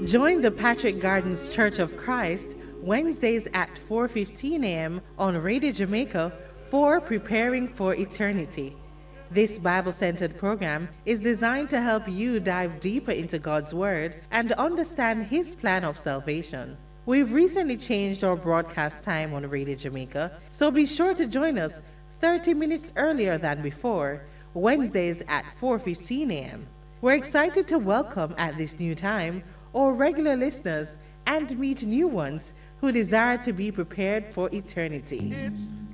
Join the Patrick Gardens Church of Christ Wednesdays at 4:15 a.m. on Radio Jamaica for Preparing for Eternity. This Bible-centered program is designed to help you dive deeper into God's Word and understand His plan of salvation. We've recently changed our broadcast time on Radio Jamaica, so be sure to join us 30 minutes earlier than before, Wednesdays at 4:15 a.m. We're excited to welcome at this new time our regular listeners and meet new ones who desire to be prepared for eternity.